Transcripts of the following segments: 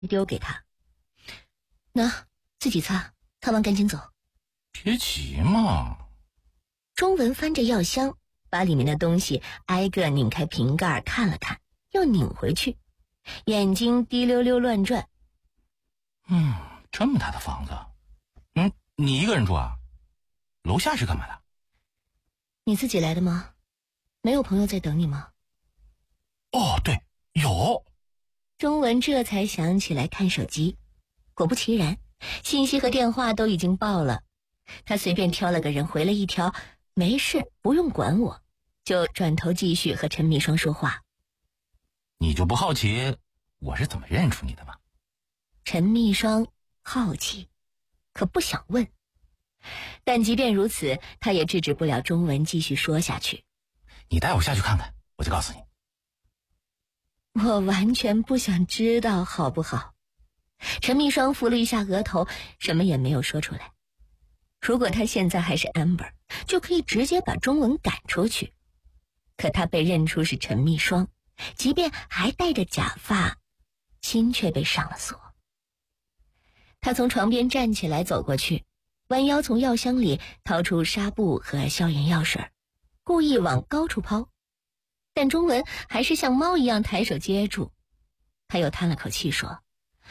丢给他。那自己擦，擦完赶紧走。 别急嘛。 钟文翻着药箱，把里面的东西挨个拧开瓶盖看了看，又拧回去，眼睛滴溜溜乱转。 这么大的房子，你一个人住啊？楼下是干嘛的？ 你自己来的吗？没有朋友在等你吗？ 哦，对，有。 钟文这才想起来看手机，果不其然，信息和电话都已经报了。他随便挑了个人回了一条没事不用管我，就转头继续和陈密双说话。 你就不好奇我是怎么认出你的吗？ 陈密双好奇，可不想问。但即便如此，他也制止不了钟文继续说下去。 你带我下去看看，我就告诉你。 我完全不想知道，好不好？陈密双扶了一下额头，什么也没有说出来。如果他现在还是 Amber， 就可以直接把钟文赶出去。可他被认出是陈密双，即便还戴着假发，心却被上了锁。他从床边站起来走过去，弯腰从药箱里掏出纱布和消炎药水，故意往高处抛。但钟文还是像猫一样抬手接住。他又叹了口气说：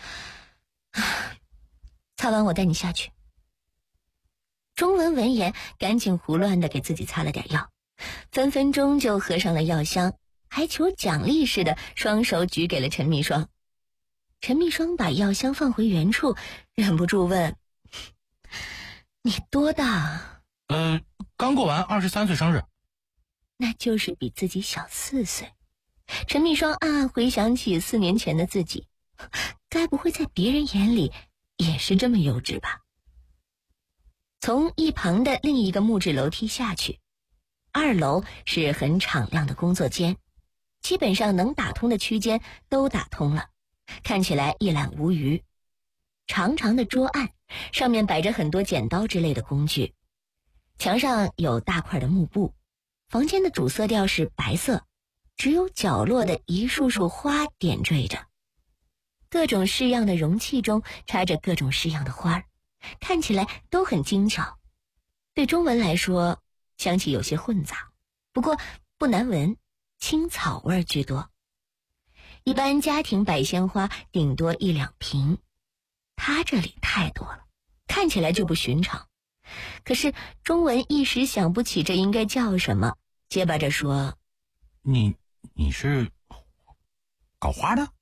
擦完我带你下去。钟文闻言赶紧胡乱地给自己擦了点药，分分钟就合上了药箱，还求奖励似的双手举给了陈密双。陈密双把药箱放回原处，忍不住问：你多大？ 刚过完23岁生日。 那就是比自己小4岁。陈密双暗暗回想起4年前的自己，该不会在别人眼里也是这么幼稚吧？从一旁的另一个木质楼梯下去，2楼是很敞亮的工作间，基本上能打通的区间都打通了，看起来一览无余。长长的桌案上面摆着很多剪刀之类的工具，墙上有大块的幕布，房间的主色调是白色，只有角落的一束束花点缀着。各种式样的容器中插着各种式样的花，看起来都很精巧。对钟文来说，香气有些混杂，不过不难闻，青草味居多。一般家庭摆鲜花顶多1、2瓶，他这里太多了，看起来就不寻常。可是钟文一时想不起这应该叫什么，结巴着说： 你是搞花的？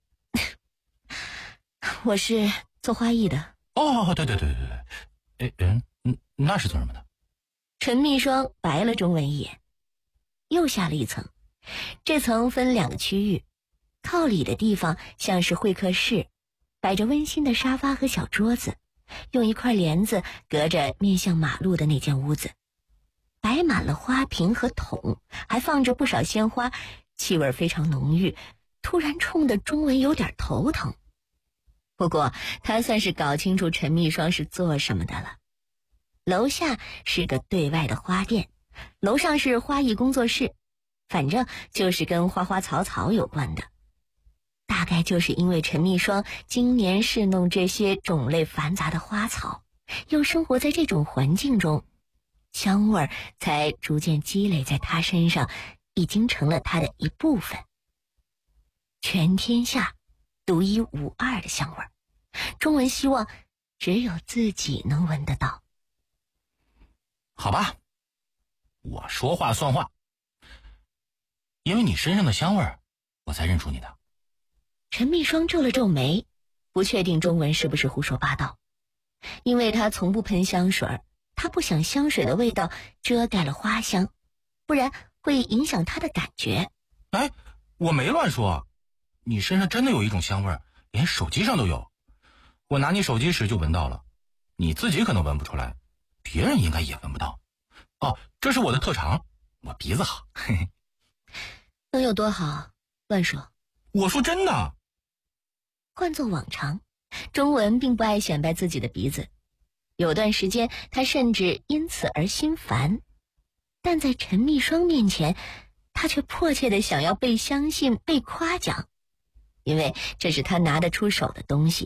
我是做花艺的。 哦，对，那是做什么的？ 陈密双白了钟文一眼。又下了一层，这层分2个区域，靠里的地方像是会客室，摆着温馨的沙发和小桌子，用一块帘子隔着面向马路的那间屋子，摆满了花瓶和桶，还放着不少鲜花，气味非常浓郁，突然冲得钟文有点头疼。不过他算是搞清楚陈密双是做什么的了。楼下是个对外的花店，楼上是花艺工作室，反正就是跟花花草草有关的。大概就是因为陈密双经年侍弄这些种类繁杂的花草，又生活在这种环境中，香味才逐渐积累在他身上，已经成了他的一部分。全天下独一无二的香味，钟文希望只有自己能闻得到。 好吧，我说话算话，因为你身上的香味儿，我才认出你的。 陈密双皱了皱眉，不确定钟文是不是胡说八道。因为他从不喷香水，他不想香水的味道遮盖了花香，不然会影响他的感觉。 哎，我没乱说，你身上真的有一种香味儿，连手机上都有。我拿你手机时就闻到了，你自己可能闻不出来，别人应该也闻不到。哦，这是我的特长，我鼻子好。嘿嘿， 能有多好？乱说。 我说真的。 换作往常，钟文并不爱显摆自己的鼻子，有段时间他甚至因此而心烦，但在陈密双面前，他却迫切地想要被相信、被夸奖。 因为这是他拿得出手的东西。